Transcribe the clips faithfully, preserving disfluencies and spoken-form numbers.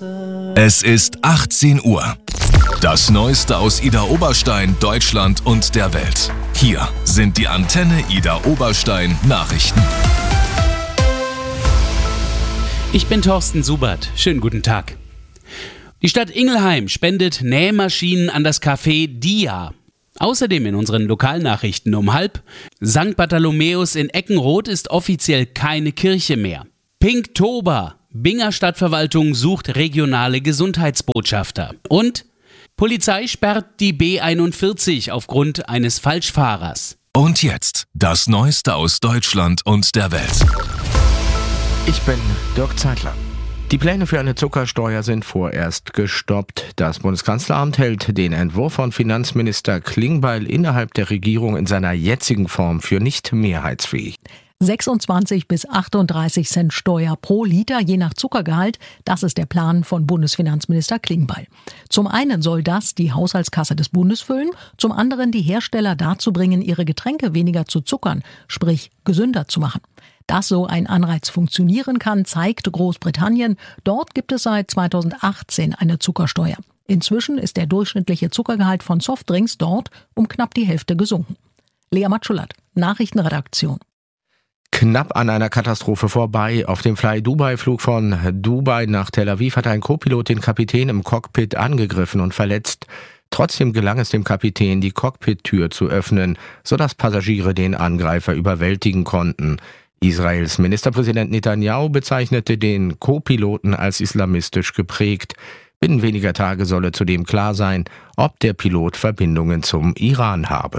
Es ist achtzehn Uhr. Das Neueste aus Ida Oberstein, Deutschland und der Welt. Hier sind die Antenne Ida Oberstein Nachrichten. Ich bin Thorsten Subert. Schönen guten Tag. Die Stadt Ingelheim spendet Nähmaschinen an das Café Dia. Außerdem in unseren Lokalnachrichten um halb: Sankt Bartholomäus in Eckenroth ist offiziell keine Kirche mehr. Pinktober. Binger Stadtverwaltung sucht regionale Gesundheitsbotschafter. Und Polizei sperrt die B einundvierzig aufgrund eines Falschfahrers. Und jetzt das Neueste aus Deutschland und der Welt. Ich bin Dirk Zeitler. Die Pläne für eine Zuckersteuer sind vorerst gestoppt. Das Bundeskanzleramt hält den Entwurf von Finanzminister Klingbeil innerhalb der Regierung in seiner jetzigen Form für nicht mehrheitsfähig. sechsundzwanzig bis achtunddreißig Cent Steuer pro Liter, je nach Zuckergehalt. Das ist der Plan von Bundesfinanzminister Klingbeil. Zum einen soll das die Haushaltskasse des Bundes füllen, zum anderen die Hersteller dazu bringen, ihre Getränke weniger zu zuckern, sprich gesünder zu machen. Dass so ein Anreiz funktionieren kann, zeigt Großbritannien. Dort gibt es seit zweitausendachtzehn eine Zuckersteuer. Inzwischen ist der durchschnittliche Zuckergehalt von Softdrinks dort um knapp die Hälfte gesunken. Lea Matschulat, Nachrichtenredaktion. Knapp an einer Katastrophe vorbei. Auf dem Fly-Dubai-Flug von Dubai nach Tel Aviv hat ein Co-Pilot den Kapitän im Cockpit angegriffen und verletzt. Trotzdem gelang es dem Kapitän, die Cockpit-Tür zu öffnen, sodass Passagiere den Angreifer überwältigen konnten. Israels Ministerpräsident Netanyahu bezeichnete den Co-Piloten als islamistisch geprägt. Binnen weniger Tage solle zudem klar sein, ob der Pilot Verbindungen zum Iran habe.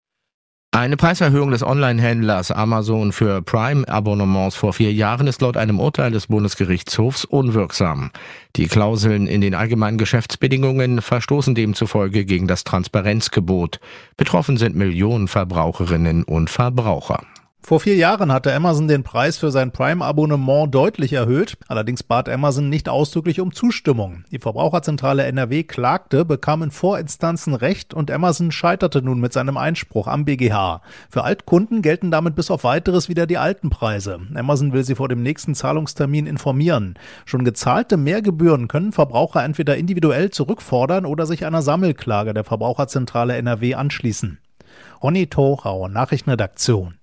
Eine Preiserhöhung des Online-Händlers Amazon für Prime-Abonnements vor vier Jahren ist laut einem Urteil des Bundesgerichtshofs unwirksam. Die Klauseln in den allgemeinen Geschäftsbedingungen verstoßen demzufolge gegen das Transparenzgebot. Betroffen sind Millionen Verbraucherinnen und Verbraucher. Vor vier Jahren hatte Amazon den Preis für sein Prime-Abonnement deutlich erhöht. Allerdings bat Amazon nicht ausdrücklich um Zustimmung. Die Verbraucherzentrale N R W klagte, bekam in Vorinstanzen Recht und Amazon scheiterte nun mit seinem Einspruch am B G H. Für Altkunden gelten damit bis auf Weiteres wieder die alten Preise. Amazon will sie vor dem nächsten Zahlungstermin informieren. Schon gezahlte Mehrgebühren können Verbraucher entweder individuell zurückfordern oder sich einer Sammelklage der Verbraucherzentrale N R W anschließen. Ronny Thorau, Nachrichtenredaktion.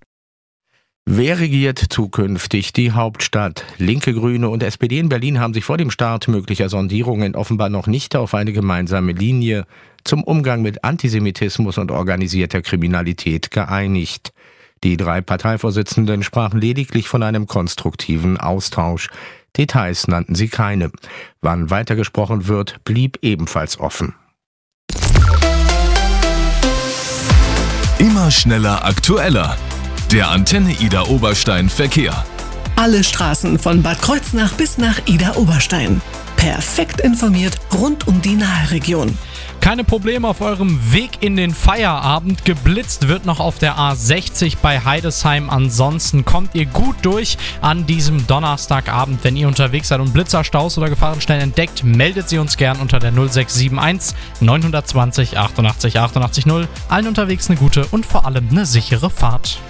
Wer regiert zukünftig die Hauptstadt? Linke, Grüne und S P D in Berlin haben sich vor dem Start möglicher Sondierungen offenbar noch nicht auf eine gemeinsame Linie zum Umgang mit Antisemitismus und organisierter Kriminalität geeinigt. Die drei Parteivorsitzenden sprachen lediglich von einem konstruktiven Austausch. Details nannten sie keine. Wann weitergesprochen wird, blieb ebenfalls offen. Immer schneller, aktueller. Der Antenne Ida Oberstein Verkehr. Alle Straßen von Bad Kreuznach bis nach Ida Oberstein. Perfekt informiert rund um die Nahregion. Keine Probleme auf eurem Weg in den Feierabend. Geblitzt wird noch auf der A sechzig bei Heidesheim. Ansonsten kommt ihr gut durch an diesem Donnerstagabend. Wenn ihr unterwegs seid und Blitzerstaus oder Gefahrenstellen entdeckt, meldet sie uns gern unter der null sechs sieben eins neun zwei null achtundachtzig achtundachtzig null. Allen unterwegs eine gute und vor allem eine sichere Fahrt.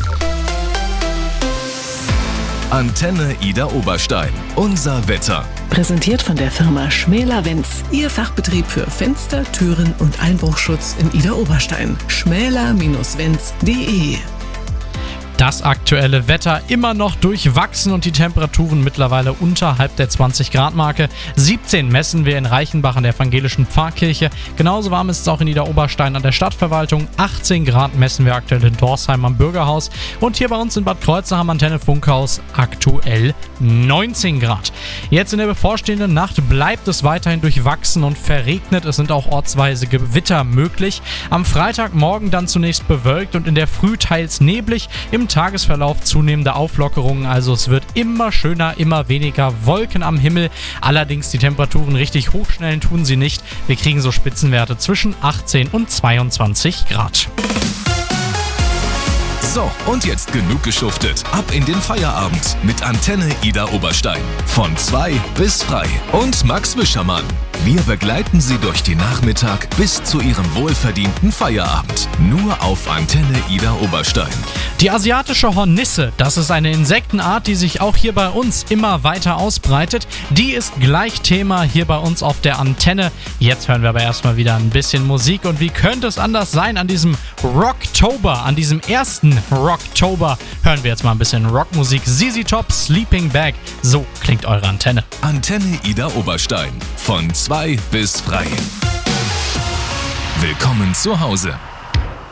Antenne Ida Oberstein. Unser Wetter. Präsentiert von der Firma Schmäler-Wenz. Ihr Fachbetrieb für Fenster, Türen und Einbruchschutz in Ida Oberstein. schmäler Bindestrich wenz punkt de. Das aktuelle Wetter immer noch durchwachsen und die Temperaturen mittlerweile unterhalb der zwanzig Grad Marke. siebzehn messen wir in Reichenbach an der evangelischen Pfarrkirche. Genauso warm ist es auch in Ida Oberstein an der Stadtverwaltung. achtzehn Grad messen wir aktuell in Dorsheim am Bürgerhaus. Und hier bei uns in Bad Kreuznach am Antenne Funkhaus aktuell neunzehn Grad. Jetzt in der bevorstehenden Nacht bleibt es weiterhin durchwachsen und verregnet. Es sind auch ortsweise Gewitter möglich. Am Freitagmorgen dann zunächst bewölkt und in der Früh teils neblig. Im Tagesverlauf zunehmende Auflockerungen, also es wird immer schöner, immer weniger Wolken am Himmel. Allerdings die Temperaturen richtig hochschnellen tun sie nicht. Wir kriegen so Spitzenwerte zwischen achtzehn und zweiundzwanzig Grad. So, und jetzt genug geschuftet. Ab in den Feierabend mit Antenne Ida Oberstein. Von zwei bis frei. Und Max Wischermann. Wir begleiten Sie durch den Nachmittag bis zu Ihrem wohlverdienten Feierabend. Nur auf Antenne Ida Oberstein. Die asiatische Hornisse, das ist eine Insektenart, die sich auch hier bei uns immer weiter ausbreitet. Die ist gleich Thema hier bei uns auf der Antenne. Jetzt hören wir aber erstmal wieder ein bisschen Musik. Und wie könnte es anders sein an diesem Rocktober, an diesem ersten Rocktober? Hören wir jetzt mal ein bisschen Rockmusik. Z Z Top, Sleeping Bag. So klingt eure Antenne. Antenne Ida Oberstein. Von zwei bis frei. Willkommen zu Hause.